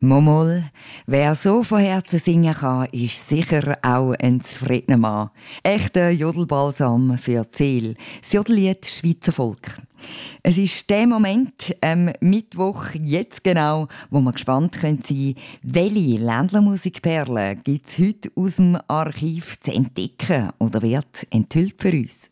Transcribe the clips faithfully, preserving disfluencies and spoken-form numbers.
Momol, wer so von Herzen singen kann, ist sicher auch ein zufriedener Mann. Echter Jodelbalsam für die Seele. Das Jodellied Schweizer Volk. Es ist der Moment am Mittwoch, jetzt genau, wo wir gespannt sein können, welche Ländlermusikperlen gibt es heute aus dem Archiv zu entdecken oder wird enthüllt für uns.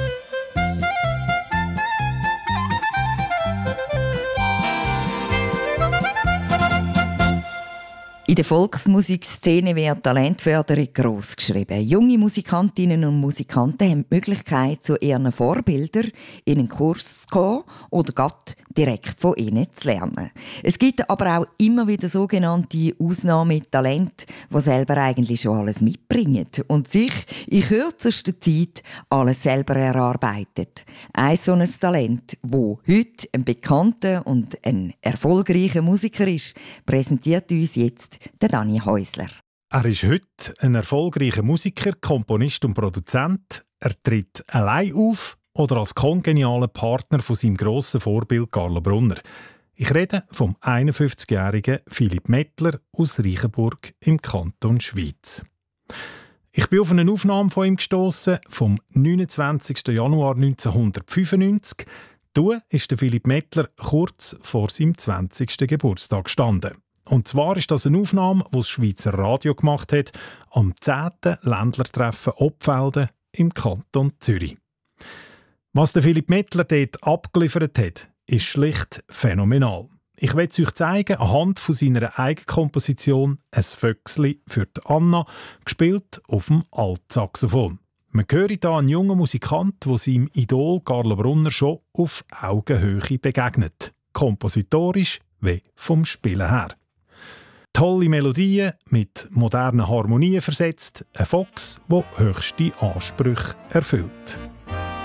In der Volksmusikszene wird Talentförderung gross geschrieben. Junge Musikantinnen und Musikanten haben die Möglichkeit, zu ihren Vorbildern in einen Kurs zu gehen oder grad direkt von ihnen zu lernen. Es gibt aber auch immer wieder sogenannte Ausnahmetalente, die selber eigentlich schon alles mitbringen und sich in kürzester Zeit alles selber erarbeitet. Ein so ein Talent, wo heute ein bekannter und ein erfolgreicher Musiker ist, präsentiert uns jetzt der Dani Häusler. Er ist heute ein erfolgreicher Musiker, Komponist und Produzent. Er tritt allein auf oder als kongenialer Partner von seinem grossen Vorbild Carlo Brunner. Ich rede vom einundfünfzigjährigen Philipp Mettler aus Reichenburg im Kanton Schwyz. Ich bin auf eine Aufnahme von ihm gestossen vom neunundzwanzigsten Januar neunzehnhundertfünfundneunzig. Da ist der Philipp Mettler kurz vor seinem zwanzigsten Geburtstag gestanden. Und zwar ist das eine Aufnahme, die das Schweizer Radio gemacht hat, am zehnten Ländlertreffen Obfelden im Kanton Zürich. Was der Philipp Mettler dort abgeliefert hat, ist schlicht phänomenal. Ich will es euch zeigen anhand von seiner Eigenkomposition «Ein Vöchsli» für die Anna, gespielt auf dem Altsaxophon. Man hört hier einen jungen Musikant, der seinem Idol Carlo Brunner schon auf Augenhöhe begegnet. Kompositorisch wie vom Spielen her. Tolle Melodien mit modernen Harmonien versetzt, ein Fox, der höchste Ansprüche erfüllt.